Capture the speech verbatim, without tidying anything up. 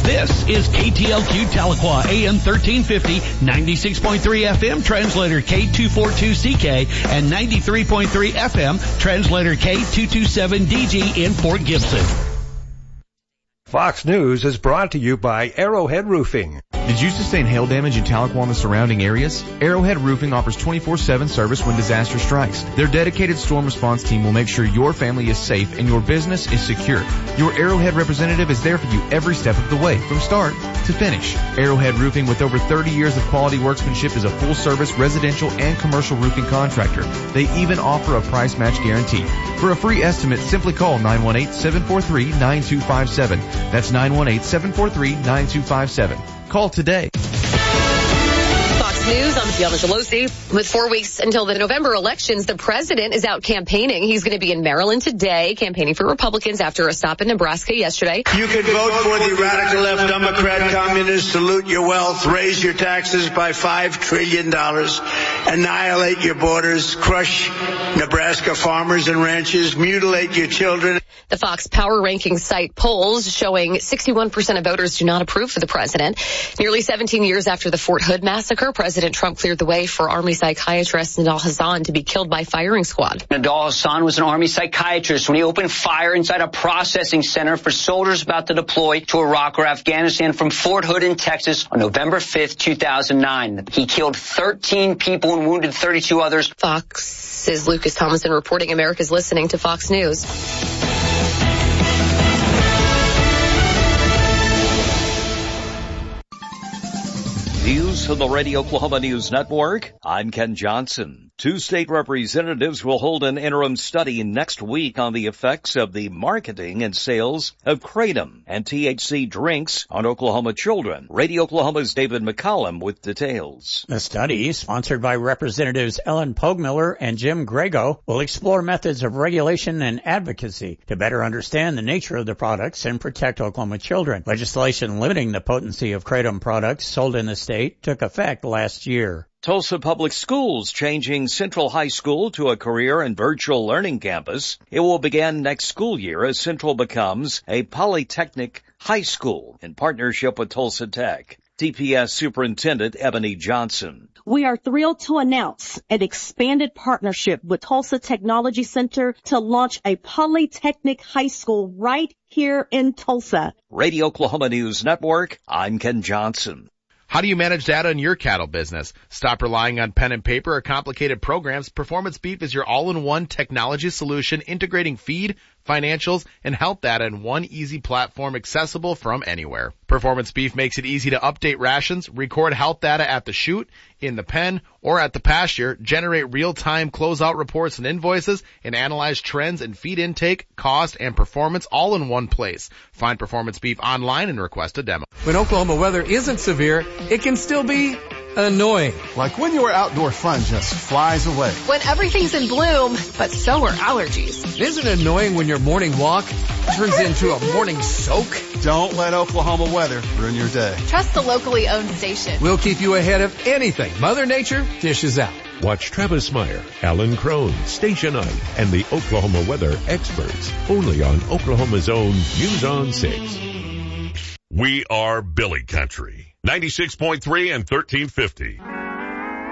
This is K T L Q Tahlequah, A M thirteen fifty, ninety-six point three F M, translator K two forty-two C K, and ninety-three point three F M, translator K two twenty-seven D G in Fort Gibson. Fox News is brought to you by Arrowhead Roofing. Did you sustain hail damage in Tahlequah and the surrounding areas? Arrowhead Roofing offers twenty-four seven service when disaster strikes. Their dedicated storm response team will make sure your family is safe and your business is secure. Your Arrowhead representative is there for you every step of the way, from start to finish. Arrowhead Roofing, with over thirty years of quality workmanship, is a full-service residential and commercial roofing contractor. They even offer a price match guarantee. For a free estimate, simply call nine one eight, seven four three, nine two five seven. That's nine one eight, seven four three, nine two five seven. Call today. Fox News, I'm Gianna Gelosi. With four weeks until the November elections, the president is out campaigning. He's going to be in Maryland today, campaigning for Republicans after a stop in Nebraska yesterday. You can vote for the radical left Democrat communists to loot your wealth, raise your taxes by five trillion dollars, annihilate your borders, crush Nebraska farmers and ranchers, mutilate your children. The Fox Power Ranking site polls showing sixty-one percent of voters do not approve for the president. Nearly seventeen years after the Fort Hood massacre, President Trump cleared the way for Army psychiatrist Nidal Hasan to be killed by firing squad. Nidal Hasan was an Army psychiatrist when he opened fire inside a processing center for soldiers about to deploy to Iraq or Afghanistan from Fort Hood in Texas on November fifth, two thousand nine. He killed thirteen people and wounded thirty-two others. Fox's Lucas Thomason reporting. America's listening to Fox News. News from the Radio Oklahoma News Network. I'm Ken Johnson. Two state representatives will hold an interim study next week on the effects of the marketing and sales of Kratom and T H C drinks on Oklahoma children. Radio Oklahoma's David McCollum with details. The study, sponsored by Representatives Ellen Pogmiller and Jim Grego, will explore methods of regulation and advocacy to better understand the nature of the products and protect Oklahoma children. Legislation limiting the potency of Kratom products sold in the state took effect last year. Tulsa Public Schools changing Central High School to a career and virtual learning campus. It will begin next school year as Central becomes a polytechnic high school in partnership with Tulsa Tech. T P S Superintendent Ebony Johnson. We are thrilled to announce an expanded partnership with Tulsa Technology Center to launch a polytechnic high school right here in Tulsa. Radio Oklahoma News Network, I'm Ken Johnson. How do you manage data in your cattle business? Stop relying on pen and paper or complicated programs. Performance Beef is your all-in-one technology solution integrating feed, financials, and health data in one easy platform accessible from anywhere. Performance Beef makes it easy to update rations, record health data at the chute, in the pen, or at the pasture, generate real-time closeout reports and invoices, and analyze trends in feed intake, cost, and performance all in one place. Find Performance Beef online and request a demo. When Oklahoma weather isn't severe, it can still be annoying. Like when your outdoor fun just flies away. When everything's in bloom, but so are allergies. Isn't it annoying when your morning walk turns into a morning soak? Don't let Oklahoma weather ruin your day. Trust the locally owned station. We'll keep you ahead of anything Mother Nature dishes out. Watch Travis Meyer, Alan Crone, Station nine, and the Oklahoma weather experts. Only on Oklahoma's own News on six. We are Billy Country. ninety-six point three and thirteen fifty.